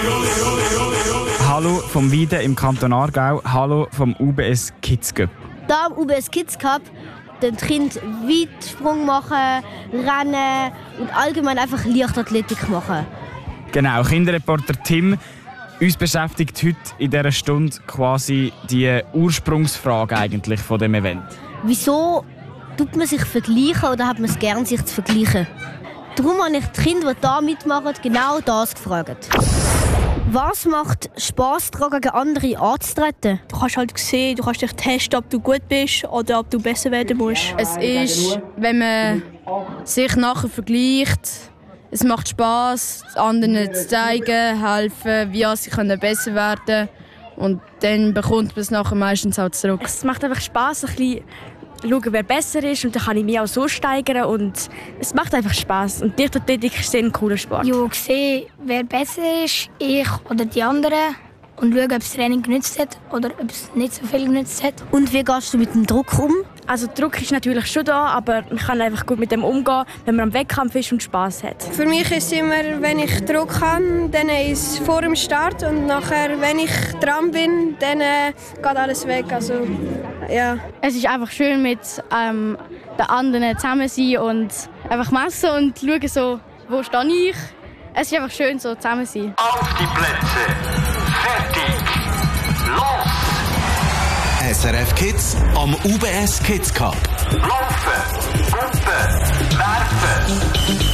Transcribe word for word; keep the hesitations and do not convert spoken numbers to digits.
Hallo vom Weiden im Kanton Aargau. Hallo vom U B S Kids Cup. Da im U B S Kids Cup den Kind Weitsprung machen, rennen und allgemein einfach Leichtathletik machen. Genau, Kinderreporter Tim. Uns beschäftigt heute in dieser Stunde quasi die Ursprungsfrage eigentlich von dem Event. Wieso tut man sich vergleichen oder hat man es gern, sich zu vergleichen? Darum habe ich die Kinder, die hier mitmachen, genau das gefragt. Was macht Spass daran, gegen andere anzutreten? Du kannst halt sehen, du kannst dich testen, ob du gut bist oder ob du besser werden musst. Es ist, wenn man sich nachher vergleicht, es macht Spass, anderen zu zeigen, helfen, wie sie besser werden können. Und dann bekommt man es nachher meistens auch zurück. Es macht einfach Spass, ein bisschen schauen, wer besser ist. Und dann kann ich mich auch so steigern. Und es macht einfach Spass. Und Leichtathletik ist ein cooler Sport. Ich sehe, wer besser ist, ich oder die anderen. Und schauen, ob das Training genützt hat oder ob es nicht so viel genützt hat. Und wie gehst du mit dem Druck um? Also Druck ist natürlich schon da, aber man kann einfach gut mit dem umgehen, wenn man am Wettkampf ist und Spass hat. Für mich ist es immer, wenn ich Druck habe, dann ist es vor dem Start und nachher, wenn ich dran bin, dann äh, geht alles weg. Also, ja. Es ist einfach schön, mit ähm, den anderen zusammen zu sein und einfach messen und schauen, so, wo stehe ich. Es ist einfach schön, so zusammen zu sein. Auf die Plätze! Fertig! Los! S R F Kids am U B S Kids Cup. Laufen! Puppen! Werfen!